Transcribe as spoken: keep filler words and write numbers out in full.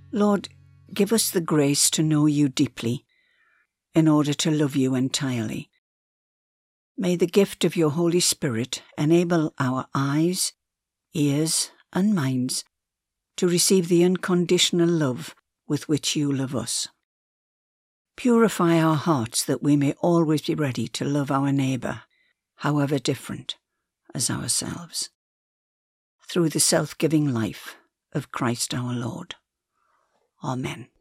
Lord, give us the grace to know you deeply in order to love you entirely. May the gift of your Holy Spirit enable our eyes, ears, and minds to receive the unconditional love with which you love us. Purify our hearts that we may always be ready to love our neighbour, however different, as ourselves. Through the self-giving life of Christ our Lord. Amen.